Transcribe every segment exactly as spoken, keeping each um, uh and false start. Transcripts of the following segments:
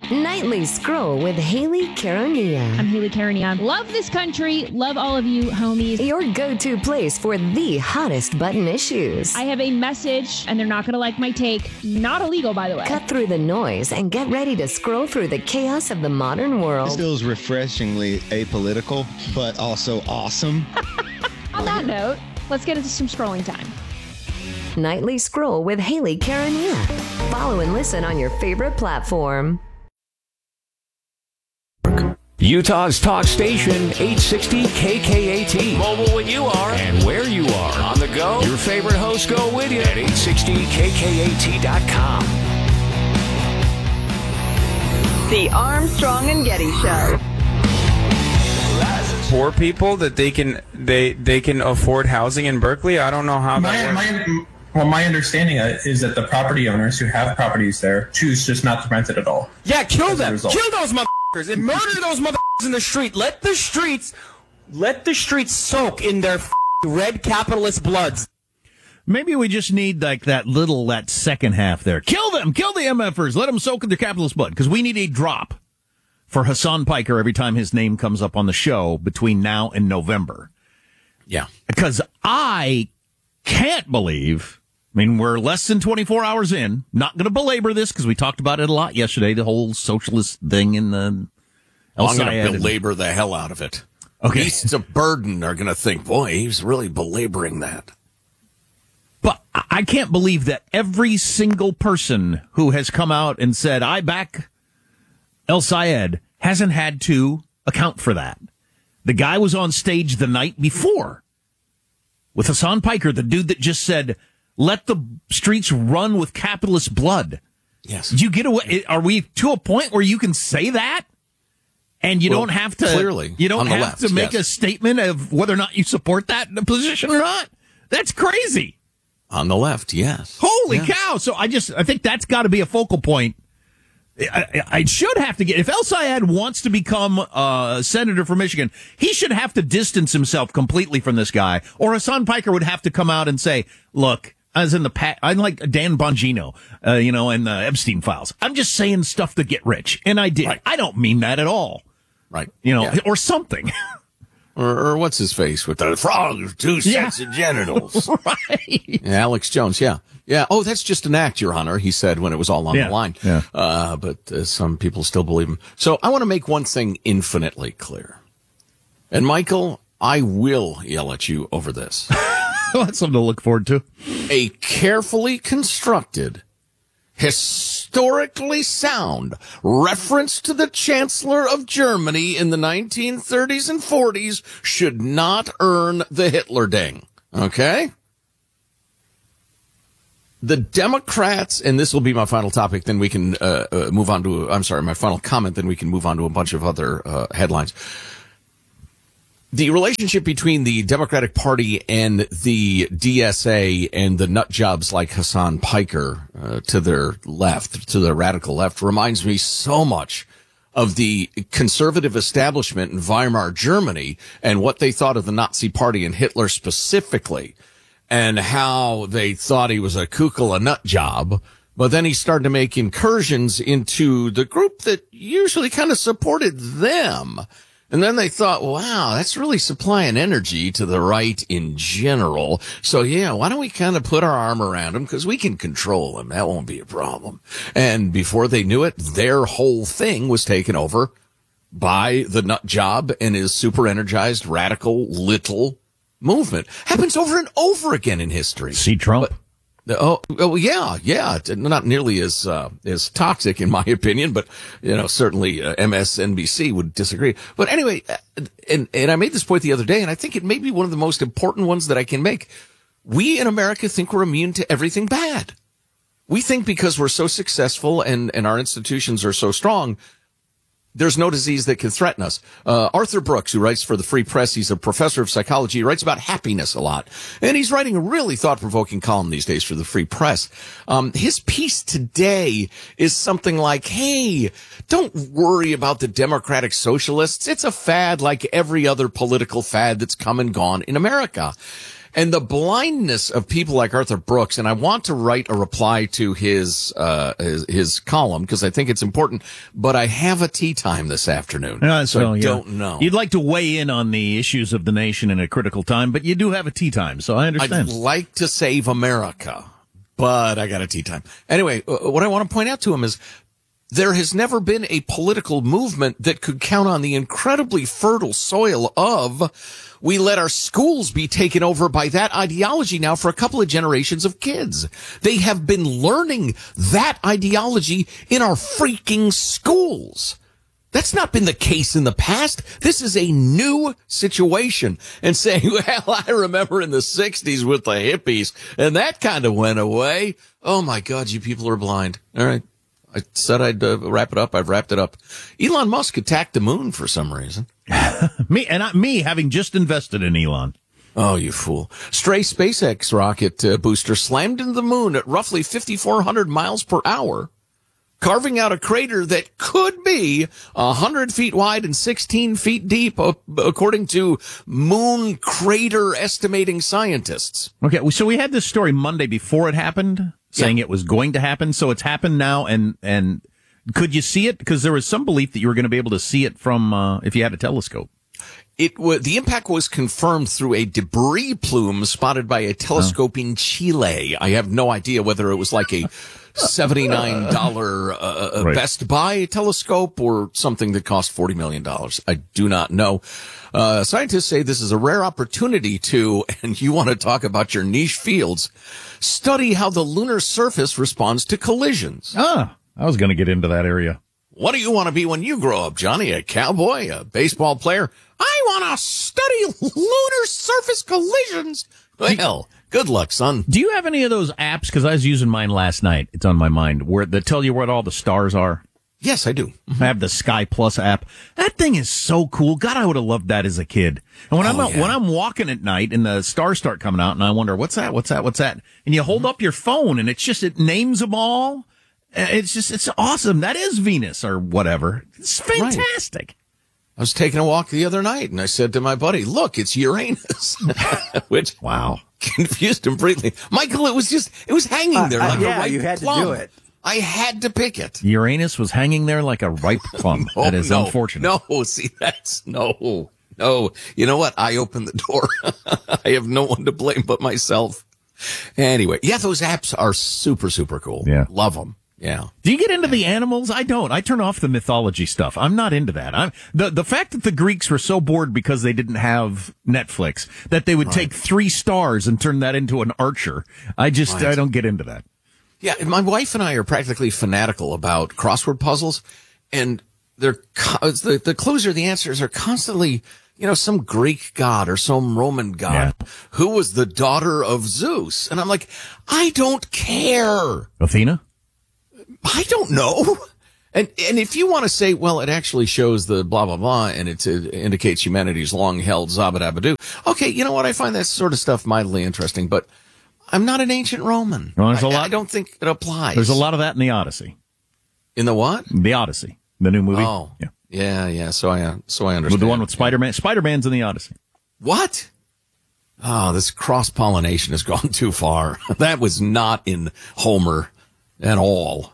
Nightly Scroll with Haley Caronia. I'm Haley Caronia. Love this country. Love all of you, homies. Your go-to place for the hottest button issues. I have a message, and they're not going to like my take. Not illegal, by the way. Cut through the noise and get ready to scroll through the chaos of the modern world. This feels refreshingly apolitical, but also awesome. On that note, let's get into some scrolling time. Nightly Scroll with Haley Caronia. Follow and listen on your favorite platform. Utah's talk station, eight sixty K K A T. Mobile when you are. And where you are. On the go. Your favorite hosts go with you at eight sixty K K A T dot com. The Armstrong and Getty Show. Poor people that they can they they can afford housing in Berkeley. I don't know how that my, works. my, well, my understanding is that the property owners who have properties there choose just not to rent it at all. Yeah, kill them. Kill those motherfuckers and murder those motherfuckers in the street. Let the streets, let the streets soak in their red capitalist bloods. Maybe we just need like that little, that second half there. Kill them. Kill the M F ers. Let them soak in their capitalist blood. Because we need a drop for Hassan Piker every time his name comes up on the show between now and November. Yeah. Because I can't believe, I mean, we're less than twenty-four hours in. Not going to belabor this because we talked about it a lot yesterday, the whole socialist thing in the El I'm going Sayed. to belabor the hell out of it. Okay. Beasts of burden are going to think, boy, he's really belaboring that. But I can't believe that every single person who has come out and said, I back El Sayed, hasn't had to account for that. The guy was on stage the night before with Hassan Piker, the dude that just said, let the streets run with capitalist blood. Yes. Did you get away? Are we to a point where you can say that? And you well, don't have to, clearly, you don't have left, to make yes. a statement of whether or not you support that position or not. That's crazy. On the left, yes. Holy yes. cow. So I just, I think that's got to be a focal point. I, I should have to get, if El Sayed wants to become uh, senator for Michigan, he should have to distance himself completely from this guy. Or Hassan Piker would have to come out and say, look, as in the past, I'm like Dan Bongino, uh, you know, in the Epstein files. I'm just saying stuff to get rich. And I did. Right. I don't mean that at all. Right. You know, yeah. or something. Or, or what's his face with the frog, two sets yeah. of genitals. Right. Alex Jones, yeah. Yeah. Oh, that's just an act, Your Honor, he said when it was all on yeah. the line. Yeah. Uh, but uh, some people still believe him. So I want to make one thing infinitely clear. And Michael, I will yell at you over this. That's something to look forward to. A carefully constructed, historically sound reference to the Chancellor of Germany in the nineteen thirties and forties should not earn the Hitler ding. Okay? The Democrats, and this will be my final topic, then we can uh, uh, move on to, I'm sorry, my final comment, then we can move on to a bunch of other uh, headlines. The relationship between the Democratic Party and the D S A and the nut jobs like Hassan Piker uh, to their left, to the radical left, reminds me so much of the conservative establishment in Weimar Germany and what they thought of the Nazi Party and Hitler specifically, and how they thought he was a kukla, a nut job. But then he started to make incursions into the group that usually kind of supported them. And then they thought, wow, that's really supplying energy to the right in general. So, yeah, why don't we kind of put our arm around them because we can control them. That won't be a problem. And before they knew it, their whole thing was taken over by the nut job and his super energized, radical, little movement. Happens over and over again in history. See Trump? But, Oh, oh, yeah, yeah. Not nearly as uh, as toxic, in my opinion, but you know, certainly uh, M S N B C would disagree. But anyway, and and I made this point the other day, and I think it may be one of the most important ones that I can make. We in America think we're immune to everything bad. We think because we're so successful and and our institutions are so strong, there's no disease that can threaten us. Uh, Arthur Brooks, who writes for the Free Press, he's a professor of psychology. He writes about happiness a lot. And he's writing a really thought-provoking column these days for the Free Press. Um, his piece today is something like, hey, don't worry about the democratic socialists. It's a fad like every other political fad that's come and gone in America. And the blindness of people like Arthur Brooks, and I want to write a reply to his uh his, his column because I think it's important, but I have a tea time this afternoon, Uh, so, so I yeah. don't know. You'd like to weigh in on the issues of the nation in a critical time, but you do have a tea time, so I understand. I'd like to save America, but I got a tea time. Anyway, uh, what I want to point out to him is there has never been a political movement that could count on the incredibly fertile soil of we let our schools be taken over by that ideology now for a couple of generations of kids. They have been learning that ideology in our freaking schools. That's not been the case in the past. This is a new situation. And saying, well, I remember in the sixties with the hippies, and that kind of went away. Oh, my God, you people are blind. All right. I said I'd uh, wrap it up. I've wrapped it up. Elon Musk attacked the moon for some reason. me and I, me having just invested in Elon. Oh, you fool. Stray SpaceX rocket uh, booster slammed into the moon at roughly fifty-four hundred miles per hour, carving out a crater that could be one hundred feet wide and sixteen feet deep, uh, according to moon crater estimating scientists. Okay, so we had this story Monday before it happened, saying Yeah. it was going to happen. So it's happened now, and and could you see it? Because there was some belief that you were going to be able to see it from uh, if you had a telescope. It was, the impact was confirmed through a debris plume spotted by a telescope in Chile. I have no idea whether it was like a seventy-nine dollars uh, Right. Best Buy telescope or something that cost forty million dollars. I do not know. Uh, scientists say this is a rare opportunity to, and you want to talk about your niche fields, study how the lunar surface responds to collisions. Ah, I was going to get into that area. What do you want to be when you grow up, Johnny? A cowboy? A baseball player? I want to study lunar surface collisions. Well, good luck, son. Do you have any of those apps? Because I was using mine last night. It's on my mind. Where they tell you what all the stars are. Yes, I do. I have the Sky Plus app. That thing is so cool. God, I would have loved that as a kid. And when Oh, I'm out, yeah. when I'm walking at night and the stars start coming out, and I wonder what's that, what's that, what's that, and you hold up your phone and it's just it names them all. Uh, It's just it's awesome. That is Venus or whatever. It's fantastic. I was taking a walk the other night, and I said to my buddy, look, it's Uranus, which Wow. confused him briefly. Michael, it was just, it was hanging there Uh, uh, like yeah, a ripe you had to plum. do it. I had to pick it. Uranus was hanging there like a ripe plum. Oh, that is no, unfortunate. No, see, that's, no, no. You know what? I opened the door. I have no one to blame but myself. Anyway, yeah, those apps are super, super cool. Yeah. Love them. Yeah. Do you get into the animals? I don't. I turn off the mythology stuff. I'm not into that. I'm the the fact that the Greeks were so bored because they didn't have Netflix that they would Right. take three stars and turn that into an archer. I just Right. I don't get into that. Yeah, my wife and I are practically fanatical about crossword puzzles, and they're co- the the clues or the answers are constantly, you know, some Greek god or some Roman god who was the daughter of Zeus, and I'm like, I don't care. Athena? I don't know. And and if you want to say, well, it actually shows the blah blah blah, and it, it indicates humanity's long held zabadabadoo. Okay, you know what? I find that sort of stuff mildly interesting, but I'm not an ancient Roman. Well, there's a I, lot- I don't think it applies. There's a lot of that in the Odyssey. In the what? The Odyssey, the new movie. Oh, yeah, yeah, yeah. So I, uh, so I with understand. the one with Spider-Man. Spider-Man's in the Odyssey. What? Oh, this cross pollination has gone too far. That was not in Homer at all.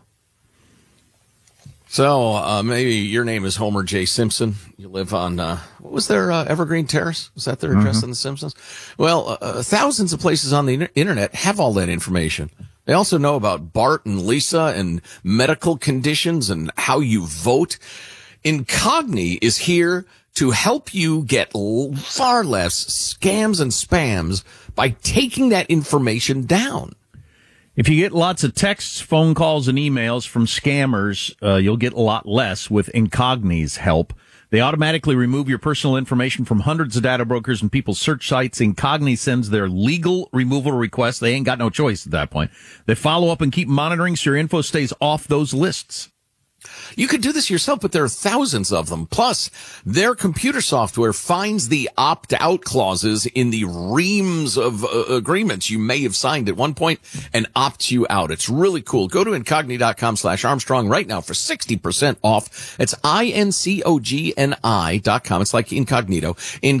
So uh, maybe your name is Homer J. Simpson. You live on uh, what was their uh, Evergreen Terrace? Was that their address in The Simpsons? Well, uh, uh, thousands of places on the inter- internet have all that information. They also know about Bart and Lisa and medical conditions and how you vote. Incogni is here to help you get l- far less scams and spams by taking that information down. If you get lots of texts, phone calls, and emails from scammers, uh, you'll get a lot less with Incogni's help. They automatically remove your personal information from hundreds of data brokers and people's search sites. Incogni sends their legal removal requests. They ain't got no choice at that point. They follow up and keep monitoring so your info stays off those lists. You could do this yourself, but there are thousands of them. Plus, their computer software finds the opt-out clauses in the reams of uh, agreements you may have signed at one point and opts you out. It's really cool. Go to Incogni.com slash Armstrong right now for sixty percent off. It's I N C O G N I dot com. It's like incognito.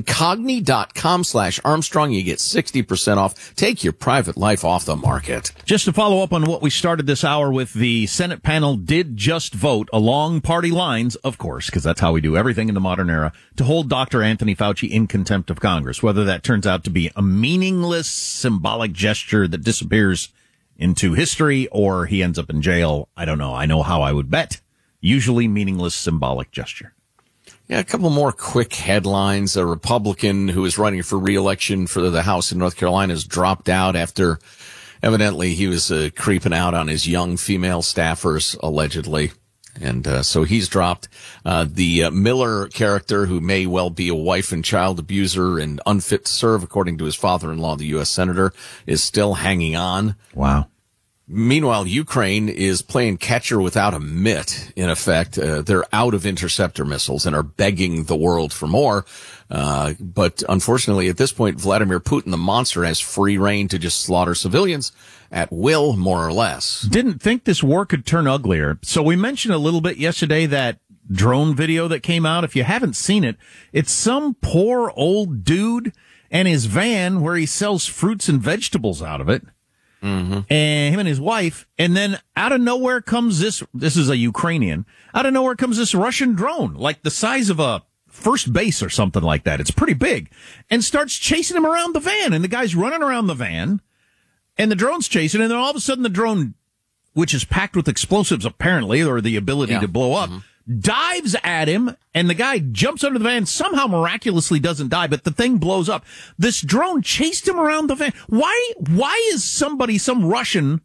Incogni.com slash Armstrong. You get sixty percent off. Take your private life off the market. Just to follow up on what we started this hour with, the Senate panel did just vote along party lines, of course, because that's how we do everything in the modern era, to hold Doctor Anthony Fauci in contempt of Congress. Whether that turns out to be a meaningless symbolic gesture that disappears into history or he ends up in jail, I don't know. I know how I would bet. Usually meaningless symbolic gesture. Yeah, a couple more quick headlines. A Republican who is running for re-election for the House in North Carolina has dropped out after evidently he was uh, creeping out on his young female staffers, allegedly. And uh, so he's dropped. Uh, the uh, Miller character, who may well be a wife and child abuser and unfit to serve, according to his father-in-law, the U S senator, is still hanging on. Wow. Meanwhile, Ukraine is playing catcher without a mitt, in effect. Uh, they're out of interceptor missiles and are begging the world for more. Uh, but unfortunately, at this point, Vladimir Putin, the monster, has free reign to just slaughter civilians at will, more or less. Didn't think this war could turn uglier. So we mentioned a little bit yesterday that drone video that came out. If you haven't seen it, it's some poor old dude and his van where he sells fruits and vegetables out of it. Mm-hmm. And him and his wife, and then out of nowhere comes this, this is a Ukrainian, out of nowhere comes this Russian drone, like the size of a first base or something like that. It's pretty big, and starts chasing him around the van, and the guy's running around the van, and the drone's chasing, and then all of a sudden the drone, which is packed with explosives apparently, or the ability yeah. to blow up, mm-hmm. dives at him, and the guy jumps under the van, somehow miraculously doesn't die, but the thing blows up. This drone chased him around the van. Why, why is somebody, some Russian,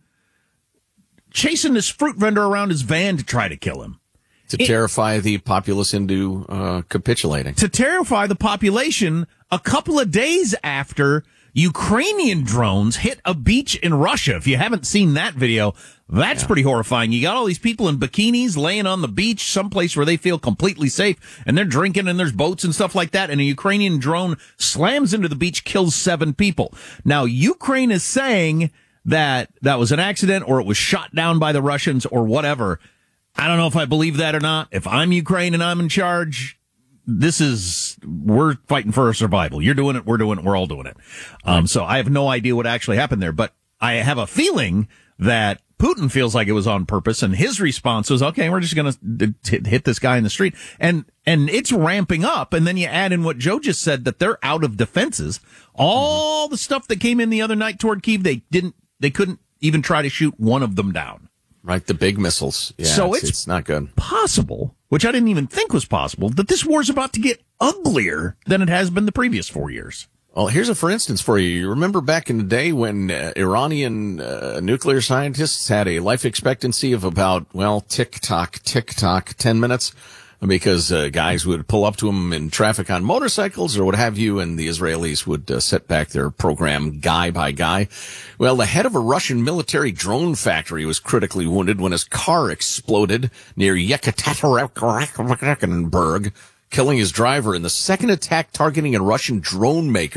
chasing this fruit vendor around his van to try to kill him? To it, terrify the populace into uh, capitulating. To terrify the population a couple of days after Ukrainian drones hit a beach in Russia. If you haven't seen that video, that's yeah. pretty horrifying. You got all these people in bikinis laying on the beach, someplace where they feel completely safe, and they're drinking, and there's boats and stuff like that, and a Ukrainian drone slams into the beach, kills seven people. Now, Ukraine is saying that that was an accident, or it was shot down by the Russians, or whatever. I don't know if I believe that or not. If I'm Ukraine and I'm in charge, this is, we're fighting for our survival. You're doing it, we're doing it, we're all doing it. Um, so I have no idea what actually happened there, but I have a feeling that Putin feels like it was on purpose, and his response was, okay, we're just going to hit this guy in the street. And, and it's ramping up. And then you add in what Joe just said, that they're out of defenses. All the stuff that came in the other night toward Kyiv, they didn't, they couldn't even try to shoot one of them down. Right, the big missiles. Yeah, so it's, it's, it's not good. Possible, which I didn't even think was possible, that this war's about to get uglier than it has been the previous four years. Well, here's a for instance for you. You remember back in the day when uh, Iranian uh, nuclear scientists had a life expectancy of about, well, tick-tock, tick-tock, ten minutes? Because uh, guys would pull up to them in traffic on motorcycles or what have you, and the Israelis would uh, set back their program guy by guy. Well, the head of a Russian military drone factory was critically wounded when his car exploded near Yekaterinburg, killing his driver in the second attack targeting a Russian drone maker